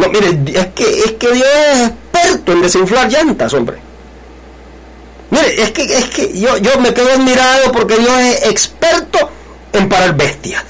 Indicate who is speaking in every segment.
Speaker 1: No, mire, es que Dios es experto en desinflar llantas, hombre. Mire, es que yo me quedo admirado porque Dios es experto en parar bestias.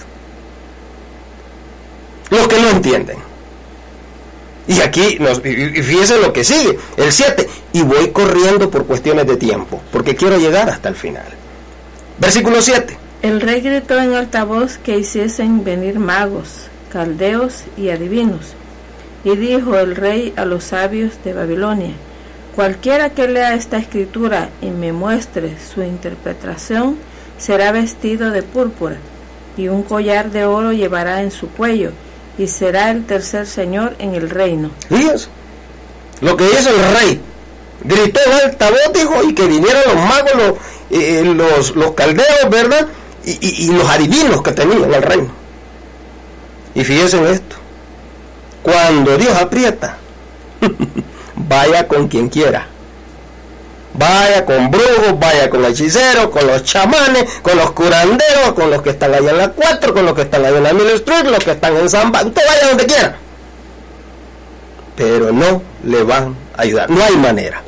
Speaker 1: Los que no entienden. Y aquí, y fíjense lo que sigue, el 7, y voy corriendo por cuestiones de tiempo, porque quiero llegar hasta el final. Versículo 7.
Speaker 2: El rey gritó en alta voz que hiciesen venir magos, caldeos y adivinos. Y dijo el rey a los sabios de Babilonia: cualquiera que lea esta escritura y me muestre su interpretación, será vestido de púrpura, y un collar de oro llevará en su cuello, y será el tercer señor en el reino.
Speaker 1: Fíjense lo que hizo el rey. Gritó en alta voz, dijo, y que vinieran los magos, los caldeos, ¿verdad? Y los adivinos que tenían el reino. Y fíjense en esto. Cuando Dios aprieta, vaya con quien quiera. Vaya con brujos, vaya con hechiceros, con los chamanes, con los curanderos, con los que están allá en la 4, con los que están allá en la Mill Street, los que están en San Juan, todo vaya donde quiera. Pero no le van a ayudar, no hay manera.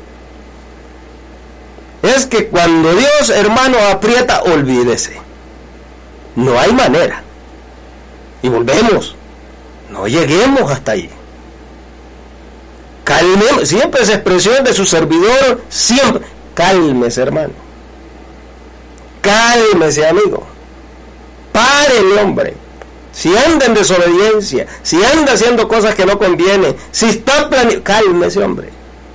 Speaker 1: Es que cuando Dios, hermano, aprieta, olvídese. No hay manera. Y volvemos. No lleguemos hasta ahí. Calmemos, siempre esa expresión de su servidor, siempre. Cálmese, hermano. Cálmese, amigo. Párele, hombre. Si anda en desobediencia, si anda haciendo cosas que no convienen, si está planeando, cálmese, hombre.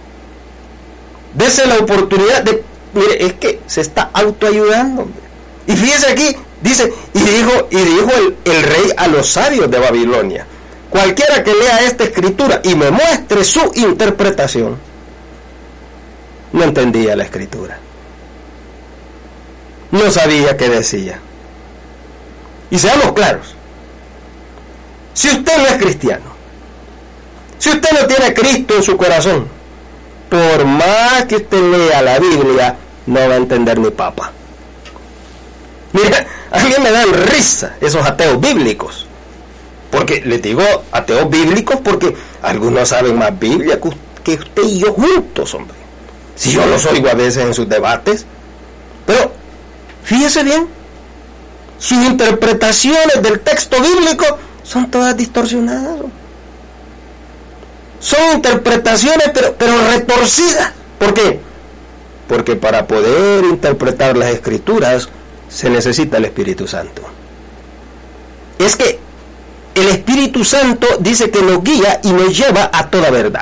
Speaker 1: Dese la oportunidad de... Mire, es que se está autoayudando, hombre. Y fíjese aquí, dice, y dijo el rey a los sabios de Babilonia: cualquiera que lea esta escritura y me muestre su interpretación. No entendía la escritura. No sabía qué decía. Y seamos claros. Si usted no es cristiano, si usted no tiene a Cristo en su corazón, por más que usted lea la Biblia, no va a entender ni papa. Mira, a mí me dan risa esos ateos bíblicos. Porque les digo ateos bíblicos porque algunos saben más Biblia que usted y yo juntos, hombre. Si yo los oigo a veces en sus debates. Pero, fíjese bien, sus interpretaciones del texto bíblico son todas distorsionadas. Son interpretaciones pero retorcidas. ¿Por qué? Porque para poder interpretar las escrituras se necesita el Espíritu Santo. Es que el Espíritu Santo dice que nos guía y nos lleva a toda verdad.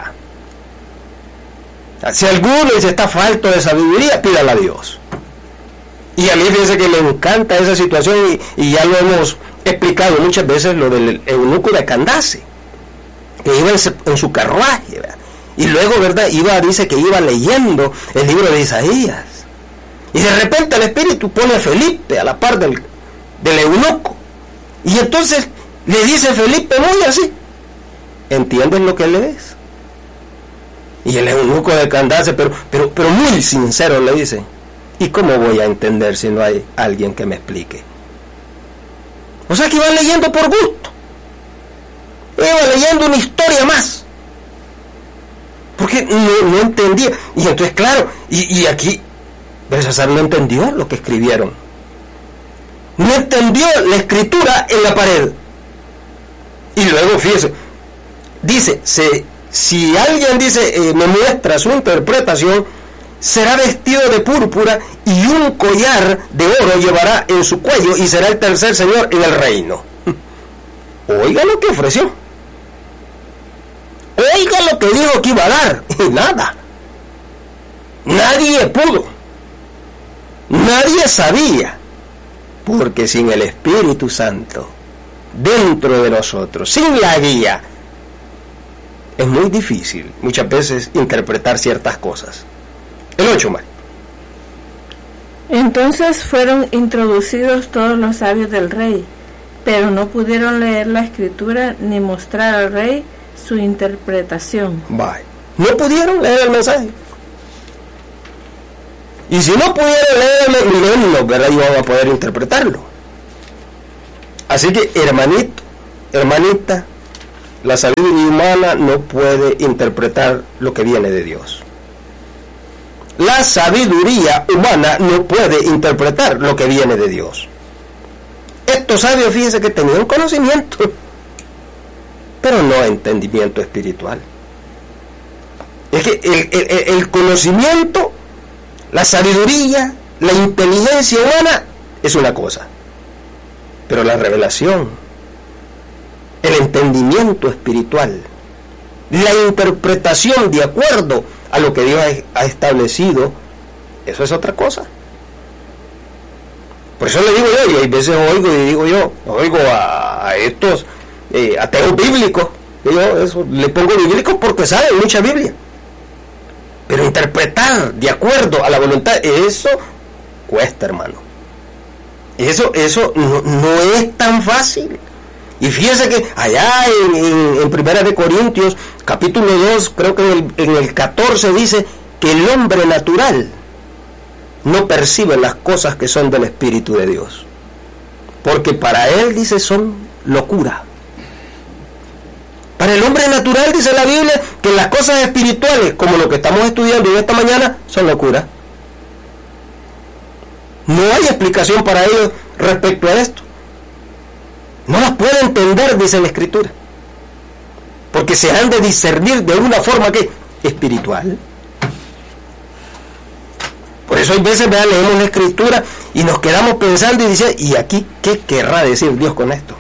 Speaker 1: Si alguno dice está falto de sabiduría, pídala a Dios. Y a mí fíjense que me encanta esa situación y ya lo hemos explicado muchas veces, lo del eunuco de Candace, que iba en su carruaje, ¿verdad? Y luego, ¿verdad? Dice que iba leyendo el libro de Isaías. Y de repente el Espíritu pone a Felipe a la par del eunuco. Y entonces le dice Felipe muy así: ¿entiendes lo que lees? Y el eunuco de Candace, pero muy sincero, le dice: ¿y cómo voy a entender si no hay alguien que me explique? O sea que iba leyendo por gusto. Iba leyendo una historia más. Porque no entendía. Y entonces, claro, y aquí Belsasar no entendió lo que escribieron. No entendió la escritura en la pared. Y luego, fíjese, dice, si alguien dice, me muestra su interpretación, será vestido de púrpura y un collar de oro llevará en su cuello y será el tercer señor en el reino. Oiga lo que ofreció. Oiga lo que dijo que iba a dar. Y nada. Nadie pudo. Nadie sabía. Porque sin el Espíritu Santo dentro de nosotros, sin la guía, es muy difícil muchas veces interpretar ciertas cosas. El 8, María.
Speaker 2: Entonces fueron introducidos todos los sabios del rey, pero no pudieron leer la escritura ni mostrar al rey su interpretación.
Speaker 1: Bye. No pudieron leer el mensaje. Y si no pudieron leerlo, ni menos, ¿verdad?, iban a poder interpretarlo. Así que, hermanito, hermanita, la sabiduría humana no puede interpretar lo que viene de Dios. La sabiduría humana no puede interpretar lo que viene de Dios. Estos sabios, fíjense que tenían conocimiento, pero no entendimiento espiritual. Es que el conocimiento, la sabiduría, la inteligencia humana es una cosa, pero la revelación, el entendimiento espiritual, la interpretación de acuerdo a lo que Dios ha establecido, eso es otra cosa. Por eso le digo yo, y hay veces oigo a estos ateos bíblicos, le pongo bíblicos porque saben mucha Biblia, pero interpretar de acuerdo a la voluntad, eso cuesta, hermano. Eso no es tan fácil. Y fíjense que allá en Primera de Corintios, capítulo 2, creo que en el 14 dice que el hombre natural no percibe las cosas que son del Espíritu de Dios, porque para él, dice, son locura. Para el hombre natural, dice la Biblia, que las cosas espirituales, como lo que estamos estudiando en esta mañana, son locura. No hay explicación para ellos respecto a esto. No las puede entender, dice la Escritura, porque se han de discernir de una forma que espiritual. Por eso hay veces, leemos la Escritura y nos quedamos pensando y diciendo, ¿y aquí qué querrá decir Dios con esto?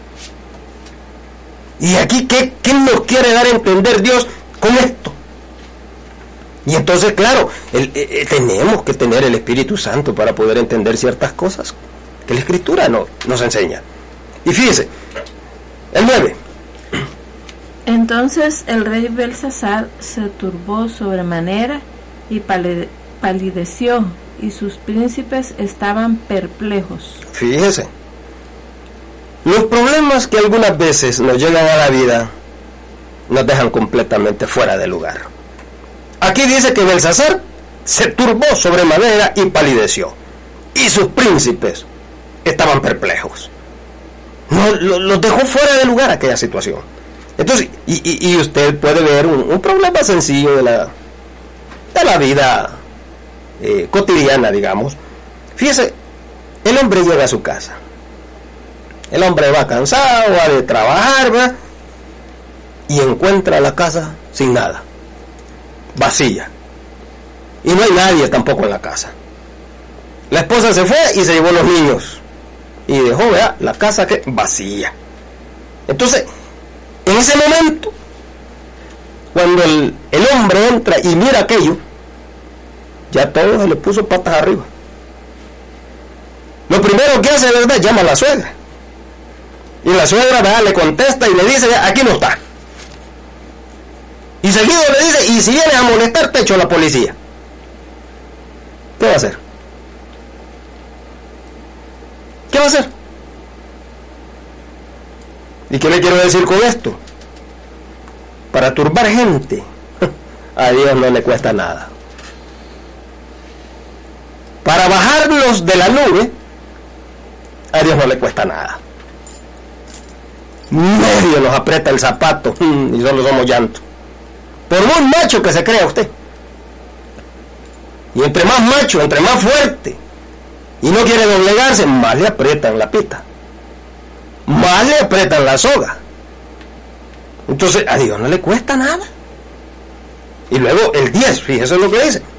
Speaker 1: ¿Y aquí qué nos quiere dar a entender Dios con esto? Y entonces, claro, tenemos que tener el Espíritu Santo para poder entender ciertas cosas que la Escritura nos enseña. Y fíjese, el 9.
Speaker 2: Entonces el rey Belsasar se turbó sobremanera y palideció, y sus príncipes estaban perplejos.
Speaker 1: Fíjese, los problemas que algunas veces nos llegan a la vida nos dejan completamente fuera de lugar. Aquí dice que Belsasar se turbó sobremanera y palideció, y sus príncipes estaban perplejos. No, los dejó fuera de lugar aquella situación. Entonces, y usted puede ver un problema sencillo de la vida cotidiana, digamos. Fíjese, el hombre llega a su casa. El hombre va cansado, va de trabajar, ¿verdad? Y encuentra la casa sin nada, vacía. Y no hay nadie tampoco en la casa. La esposa se fue y se llevó los niños. Y dejó, ¿verdad?, la casa vacía. Entonces, en ese momento, cuando el hombre entra y mira aquello, ya todo se le puso patas arriba. Lo primero que hace, ¿verdad?, llama a la suegra. Y la suegra, ¿verdad?, le contesta y le dice, aquí no está. Y seguido le dice, y si vienes a molestar, te echo a la policía. ¿Qué va a hacer? ¿Qué va a hacer? ¿Y qué le quiero decir con esto? Para turbar gente, a Dios no le cuesta nada. Para bajarlos de la nube, a Dios no le cuesta nada. Medio nos aprieta el zapato y solo somos llanto. Por muy macho que se crea usted. Y entre más macho, entre más fuerte, y no quiere doblegarse, más le aprietan la pita, más le aprietan la soga. Entonces a Dios no le cuesta nada. Y luego el 10, fíjese lo que dice.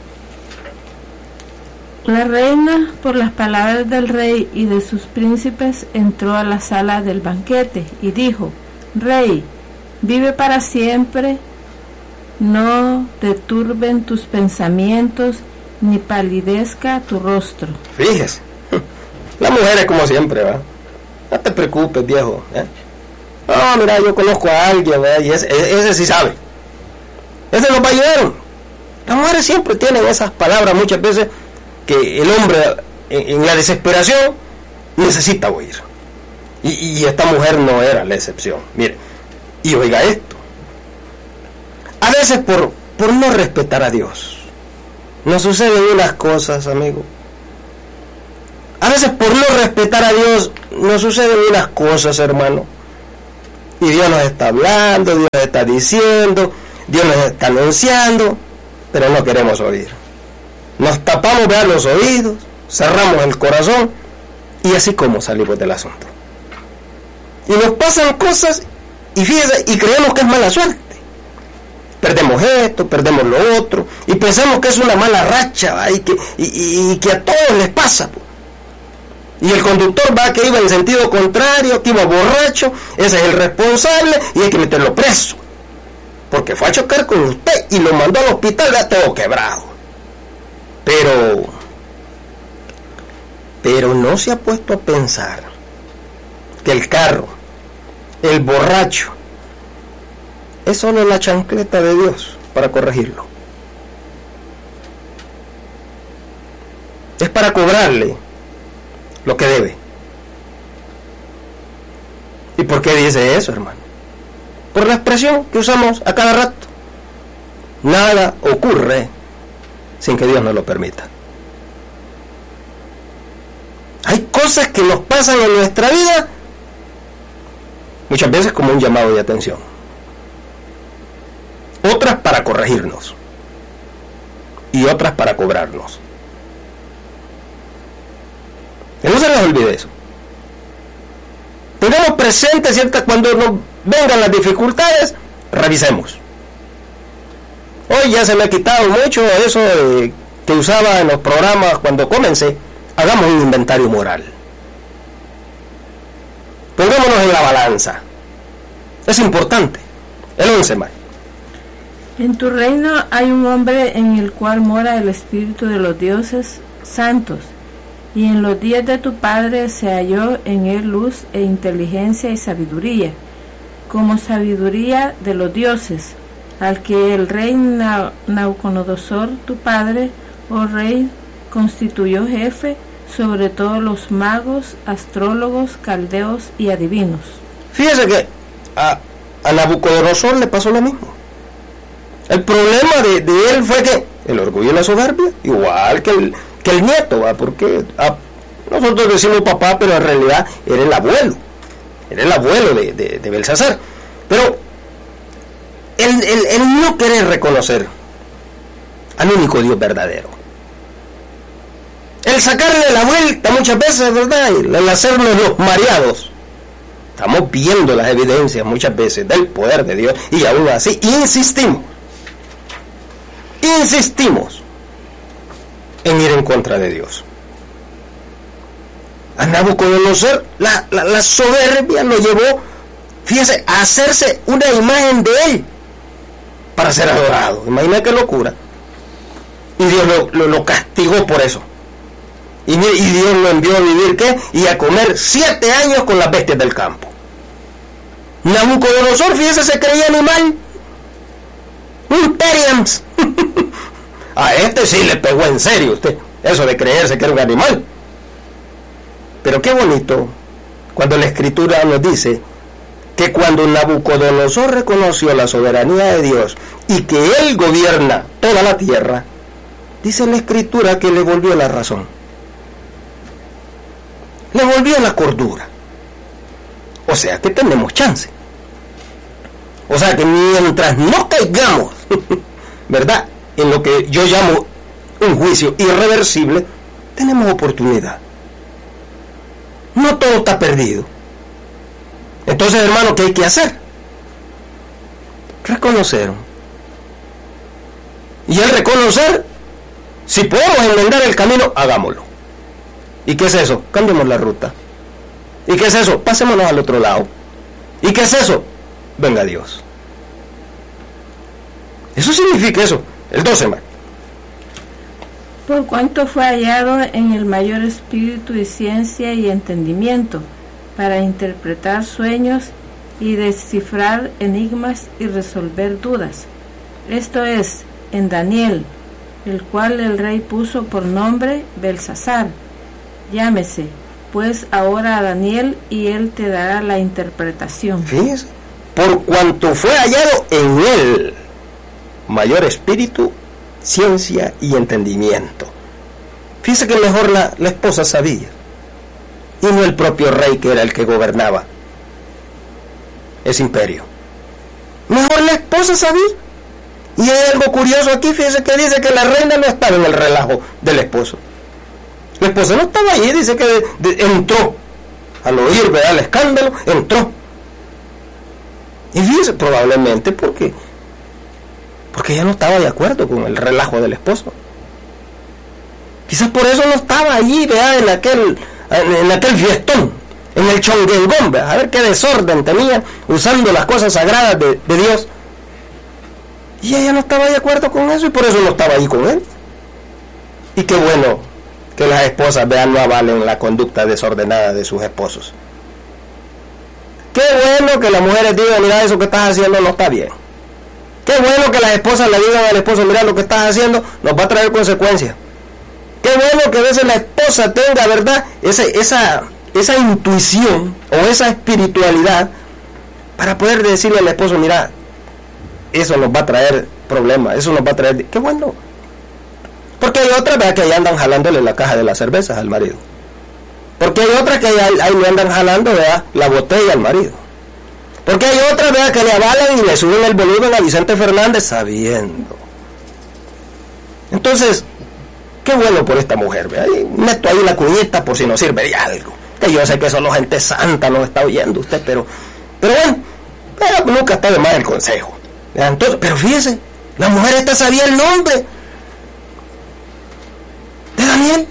Speaker 2: La reina, por las palabras del rey y de sus príncipes, entró a la sala del banquete y dijo, Rey, vive para siempre, no te turben tus pensamientos, ni palidezca tu rostro.
Speaker 1: Fíjese, la mujer es como siempre, ¿verdad? No te preocupes, viejo, ¿eh? No, mira, yo conozco a alguien, ¿verdad? Y ese sí sabe. Ese nos va a ayudar. Las mujeres siempre tienen esas palabras muchas veces que el hombre en la desesperación necesita oír. Y esta mujer no era la excepción. Mire, y oiga esto. A veces por no respetar a Dios, nos suceden unas cosas, amigo. A veces por no respetar a Dios, nos suceden unas cosas, hermano, Y Dios nos está hablando, Dios nos está diciendo, Dios nos está anunciando, pero no queremos oír. Nos tapamos los oídos, cerramos el corazón y así como salimos del asunto. Y nos pasan cosas y fíjense, y creemos que es mala suerte. Perdemos esto, perdemos lo otro, y pensamos que es una mala racha, ¿va? Y que a todos les pasa. Y el conductor va que iba en sentido contrario, que iba borracho, ese es el responsable y hay que meterlo preso. Porque fue a chocar con usted y lo mandó al hospital ya todo quebrado. Pero no se ha puesto a pensar que el carro, el borracho, es solo la chancleta de Dios para corregirlo. Es para cobrarle lo que debe. ¿Y por qué dice eso, hermano? Por la expresión que usamos a cada rato. Nada ocurre sin que Dios nos lo permita. Hay cosas que nos pasan en nuestra vida muchas veces como un llamado de atención, otras para corregirnos y otras para cobrarnos. Que no se les olvide eso. Tengamos presente, ¿cierto? Cuando nos vengan las dificultades, revisemos. Hoy ya se me ha quitado mucho eso que usaba en los programas cuando comencé. Hagamos un inventario moral. Pongámonos en la balanza. Es importante. El 11 más.
Speaker 2: En tu reino hay un hombre en el cual mora el espíritu de los dioses santos, y en los días de tu padre se halló en él luz e inteligencia y sabiduría, como sabiduría de los dioses, al que el rey Nabucodonosor, tu padre, oh rey, constituyó jefe sobre todos los magos, astrólogos, caldeos y adivinos.
Speaker 1: Fíjese que a Nabucodonosor le pasó lo mismo. El problema de él fue que el orgullo y la soberbia, igual que el nieto, ¿va? Porque nosotros decimos papá, pero en realidad era el abuelo de Belsasar. Pero el no querer reconocer al único Dios verdadero, el sacarle la vuelta muchas veces, ¿verdad? El hacernos los mareados. Estamos viendo las evidencias muchas veces del poder de Dios y aún así insistimos en ir en contra de Dios. A Nabucodonosor la soberbia lo llevó, fíjese, a hacerse una imagen de él para ser adorado. Imagina qué locura. Y Dios lo castigó por eso. Y Dios lo envió a vivir, ¿qué? Y a comer 7 años con las bestias del campo. Nabucodonosor, fíjese, se creía animal. Un Teriams. A este sí le pegó en serio usted, eso de creerse que era un animal. Pero qué bonito cuando la Escritura nos dice que cuando Nabucodonosor reconoció la soberanía de Dios y que Él gobierna toda la tierra, dice la Escritura que le volvió la razón, le volvió la cordura. O sea que tenemos chance. O sea que mientras no caigamos, ¿verdad?, en lo que yo llamo un juicio irreversible, tenemos oportunidad. No todo está perdido. Entonces, hermano, ¿qué hay que hacer? Reconocer. Y al reconocer, si podemos enmendar el camino, hagámoslo. ¿Y qué es eso? Cambiemos la ruta. ¿Y qué es eso? Pasémonos al otro lado. ¿Y qué es eso? Venga Dios. Eso significa eso. El 12 más.
Speaker 2: Por cuanto fue hallado en el mayor espíritu y ciencia y entendimiento, para interpretar sueños y descifrar enigmas y resolver dudas. Esto es, en Daniel, el cual el rey puso por nombre Belsasar. Llámese, pues, ahora a Daniel, y él te dará la interpretación.
Speaker 1: Fíjese, por cuanto fue hallado en él mayor espíritu, ciencia y entendimiento. Fíjese que mejor la esposa sabía, y no el propio rey, que era el que gobernaba. ese imperio. Mejor la esposa sabía. Y hay algo curioso aquí, fíjese que dice que la reina no estaba en el relajo del esposo. La esposa no estaba allí, dice que entró. Al oír, ¿verdad?, el escándalo, entró. Y fíjese, probablemente porque ella no estaba de acuerdo con el relajo del esposo. Quizás por eso no estaba allí, ¿verdad?, en aquel fiestón, en el chonguengón, ¿verdad?, a ver qué desorden tenía usando las cosas sagradas de Dios. Y ella no estaba de acuerdo con eso y por eso no estaba ahí con él. Y qué bueno que las esposas, vean, no avalen la conducta desordenada de sus esposos. Qué bueno que las mujeres digan, mira, eso que estás haciendo no está bien. Qué bueno que las esposas le digan al esposo, mira, lo que estás haciendo nos va a traer consecuencias. Qué bueno que a veces la esposa tenga, ¿verdad?, esa intuición o esa espiritualidad para poder decirle al esposo, mira, eso nos va a traer problemas, eso nos va a traer... ¡Qué bueno! Porque hay otras, ¿verdad?, que ahí andan jalándole la caja de las cervezas al marido. Porque hay otras que ahí le andan jalando, ¿verdad?, la botella al marido. Porque hay otras, ¿verdad?, que le avalan y le suben el volumen a Vicente Fernández sabiendo. Entonces, qué bueno por esta mujer, ¿verdad? Y meto ahí la cuñita por si nos sirve de algo. Que yo sé que solo gente santa nos está oyendo usted, pero bueno, nunca está de más el consejo. Entonces, pero fíjese, la mujer esta sabía el nombre de Daniel.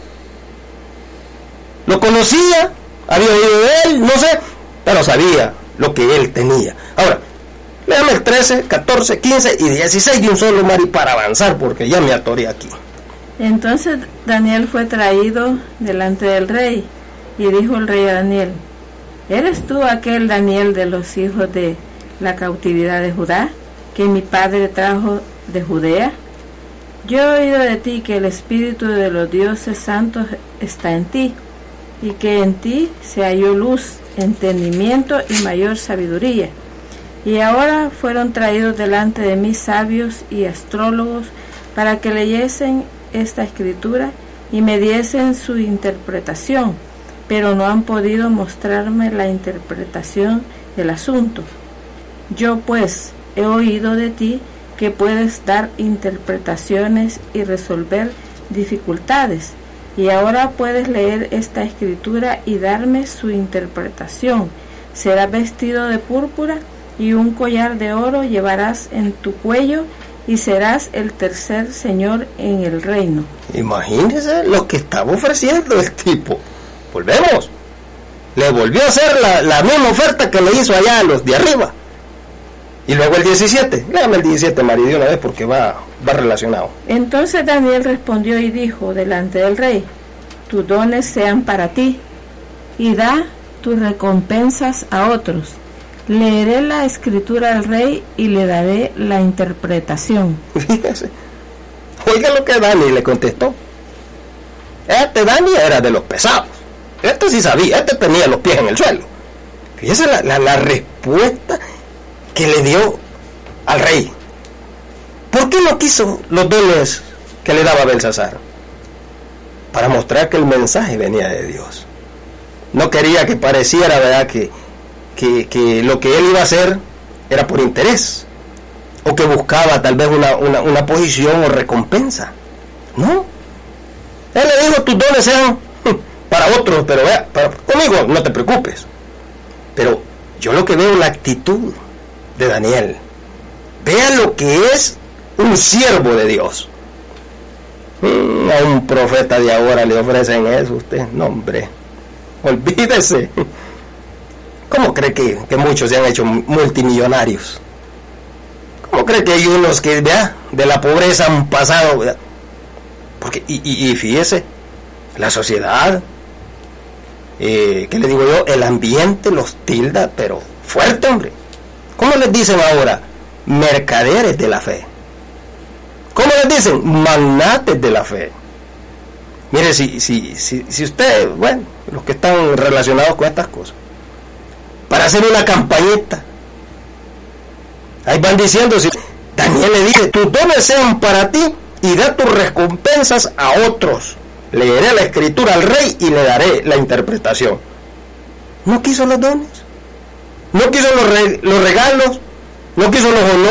Speaker 1: Lo conocía, había oído de él, no sé, pero sabía lo que él tenía. Ahora, léame el 13, 14, 15 y 16 de un solo, Mari, para avanzar, porque ya me atoré aquí.
Speaker 2: Entonces Daniel fue traído delante del rey, y dijo el rey a Daniel, ¿eres tú aquel Daniel de los hijos de la cautividad de Judá, que mi padre trajo de Judea? Yo he oído de ti que el espíritu de los dioses santos está en ti, y que en ti se halló luz, entendimiento y mayor sabiduría. Y ahora fueron traídos delante de mí sabios y astrólogos para que leyesen esta escritura y me diesen su interpretación, pero no han podido mostrarme la interpretación del asunto. Yo pues he oído de ti que puedes dar interpretaciones y resolver dificultades, y ahora puedes leer esta escritura y darme su interpretación. Serás vestido de púrpura y un collar de oro llevarás en tu cuello, y serás el tercer señor en el reino.
Speaker 1: Imagínese lo que estaba ofreciendo el tipo. Volvemos. Le volvió a hacer la misma oferta que le hizo allá a los de arriba. Y luego el 17. Léame el 17, María, de una vez, porque va relacionado.
Speaker 2: Entonces Daniel respondió y dijo delante del rey, tus dones sean para ti, y da tus recompensas a otros. Leeré la escritura al rey y le daré la interpretación.
Speaker 1: Fíjese. Oiga lo que Dani le contestó. Dani era de los pesados. Este sí sabía, este tenía los pies en el suelo. Fíjese la respuesta que le dio al rey. ¿Por qué no quiso los dones que le daba Belsasar? Para mostrar que el mensaje venía de Dios. No quería que pareciera, ¿verdad?, que lo que él iba a hacer era por interés, o que buscaba tal vez una posición o recompensa. No. Él le dijo, tus dones sean para otros, pero conmigo no te preocupes. Pero yo lo que veo es la actitud de Daniel. Vea lo que es un siervo de Dios. A un profeta de ahora le ofrecen eso usted. No, hombre, olvídese. ¿Cómo cree que muchos se han hecho multimillonarios? ¿Cómo cree que hay unos que, vea, de la pobreza han pasado, vea? Porque, y fíjese, la sociedad, ¿qué le digo yo? El ambiente los tilda, pero fuerte, hombre. ¿Cómo les dicen ahora? Mercaderes de la fe. ¿Cómo les dicen? Magnates de la fe. Mire, si usted, bueno, los que están relacionados con estas cosas, para hacer una campañita, ahí van diciendo, si Daniel le dice, tus dones sean para ti y da tus recompensas a otros. Leeré la escritura al rey y le daré la interpretación. No quiso los dones. No quiso los regalos, no quiso los